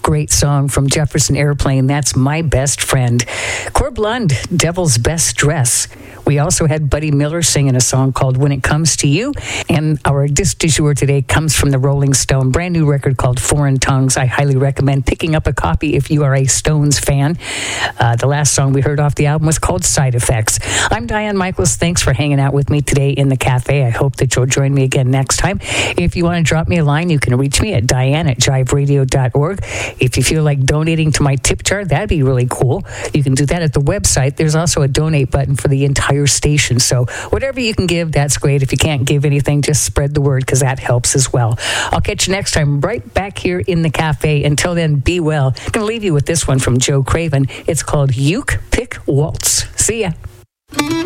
great song from Jefferson Airplane. That's My Best Friend. Corb Lund, Devil's Best Dress. We also had Buddy Miller singing a song called When It Comes to You. And our disc du jour today comes from the Rolling Stone, brand new record called Foreign Tongues. I highly recommend picking up a copy if you are a Stones fan. The last song we heard off the album was called Side Effects. I'm Diane Michaels. Thanks for hanging out with me today in the cafe. I hope that you'll join me again next time. If you want to drop me a line, you can reach me at diane@jiveradio.org. If you feel like donating to my tip jar, that'd be really cool. You can do that at the website. There's also a donate button for the entire station. So whatever you can give, that's great. If you can't give anything, just spread the word because that helps as well. I'll catch you next time right back here in the cafe. Until then, be well. I'm going to leave you with this one from Joe Craven. It's called Uke Pick Waltz. See ya.